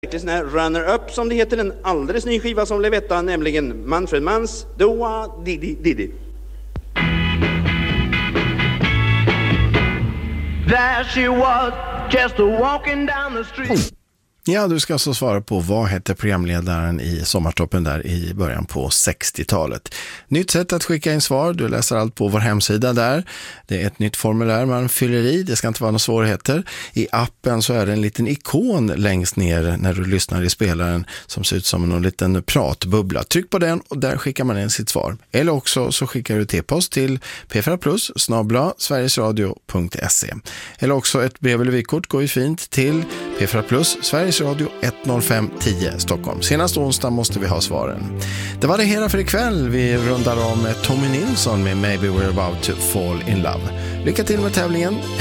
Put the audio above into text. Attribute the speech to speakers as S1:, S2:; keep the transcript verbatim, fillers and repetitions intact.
S1: Sån här runner-up som det heter, en alldeles ny skiva som blev etta, nämligen Manfred Manns Doa Didi Didi.
S2: There she was, just walking down the street.
S3: Ja, du ska alltså svara på vad hette programledaren i Sommartoppen där i början på sextiotalet. Nytt sätt att skicka in svar, du läser allt på vår hemsida där. Det är ett nytt formulär man fyller i, det ska inte vara några svårigheter. I appen så är det en liten ikon längst ner när du lyssnar i spelaren som ser ut som en liten pratbubbla. Tryck på den och där skickar man in sitt svar. Eller också så skickar du t-post till p fyra plus snabel-a sverigesradio punkt se. Eller också ett brev eller vykort går ju fint till p fyra plus Sveriges Radio ett noll fem tio Stockholm. Senast onsdag måste vi ha svaren. Det var det hela för ikväll. Vi rundar om med Tommy Nilsson med Maybe We're About to Fall in Love. Lycka till med tävlingen.